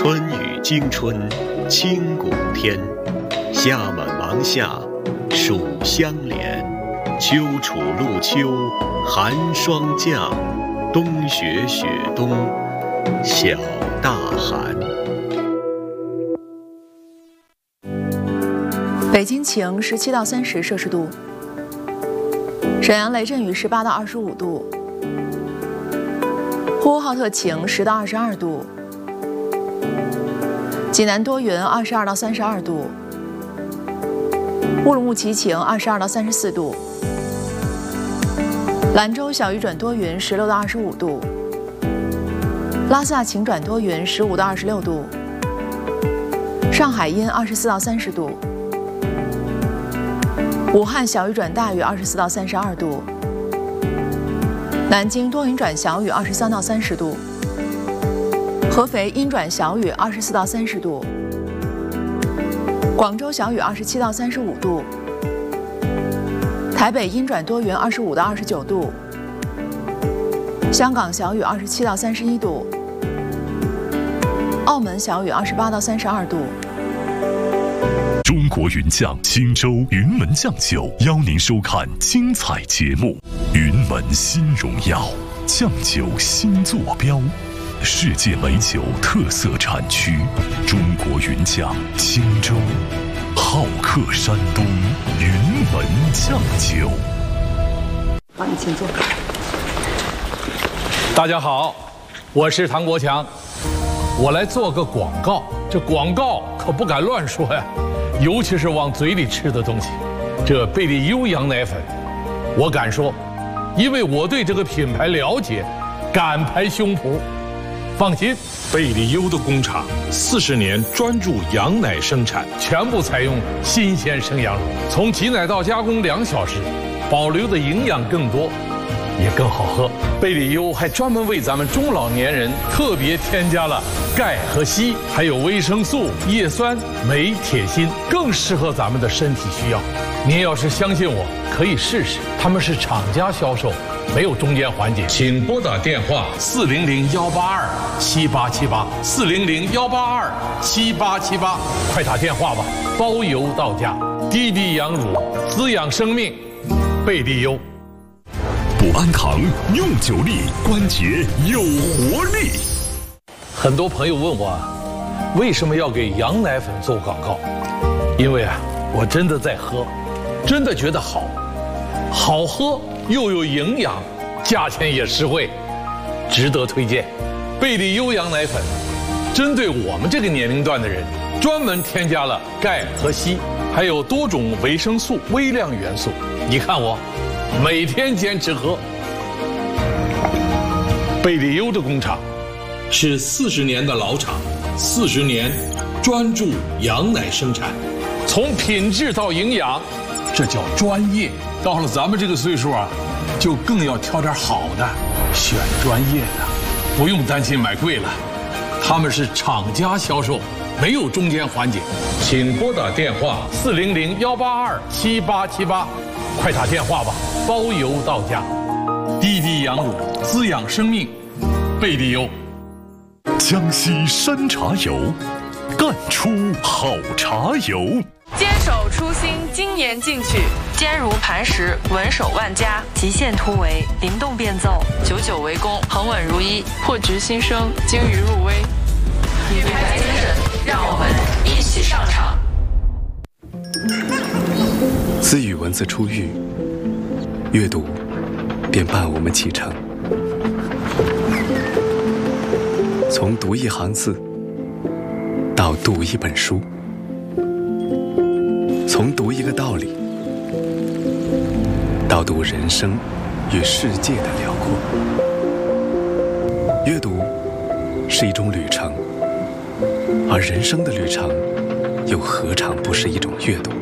春雨惊春清谷天，夏满芒夏暑相连，秋处露秋寒霜降，冬雪雪冬小大寒。 北京晴17到30摄氏度，沈阳雷阵雨18到25度，呼和浩特晴10到22度，济南多云22到32度，乌鲁木齐晴22到34度，兰州小雨转多云16到25度，拉萨晴转多云15到26度，上海阴24到30度。武汉小雨转大雨24到32度，南京多云转小雨23到30度，合肥阴转小雨24到30度，广州小雨27到35度，台北阴转多云25到29度，香港小雨27到31度，澳门小雨28到32度。 中国云酱新州云门酱酒邀您收看精彩节目。云门新荣耀，酱酒新坐标，世界美酒特色产区，中国云酱青州，好客山东，云门酱酒。 好，你请坐。 大家好，我是唐国强，我来做个广告，这广告可不敢乱说呀。尤其是往嘴里吃的东西，这贝利优羊奶粉，我敢说，因为我对这个品牌了解，敢拍胸脯。放心，贝利优的工厂40年专注羊奶生产，全部采用新鲜生羊乳，从挤奶到加工2小时，保留的营养更多，也更好喝。贝利优还专门为咱们中老年人特别添加了钙和硒，还有维生素、叶酸、镁、铁、锌，更适合咱们的身体需要。您要是相信我，可以试试。他们是厂家销售，没有中间环节。请拨打电话400-182-7878，400-182-7878，快打电话吧，包邮到家。滴滴羊乳滋养生命，贝利优。 补安堂用久力，关节有活力。 很多朋友问我，为什么要给羊奶粉做广告？因为我真的在喝，真的觉得好，好喝又有营养，价钱也实惠，值得推荐。贝利优羊奶粉，针对我们这个年龄段的人，专门添加了钙和硒，还有多种维生素、微量元素。你看我，每天坚持喝。贝利优的工厂是40年的老厂，40年专注羊奶生产，从品质到营养，这叫专业。到了咱们这个岁数就更要挑点好的，选专业的，不用担心买贵了。他们是厂家销售，没有中间环节。请拨打电话400-182-7878，快打电话吧，包邮到家。滴滴羊乳滋养生命，贝利优。 江西山茶油，干出好茶油。 坚守初心，精研进取，坚如磐石，稳守万家，极限突围，灵动变奏，久久为功，恒稳如一，破局新生，精于入微。女排精神，让我们一起上场。 自语文字初遇，阅读便伴我们启程。从读一行字到读一本书，从读一个道理到读人生与世界的辽阔。阅读是一种旅程，而人生的旅程又何尝不是一种阅读？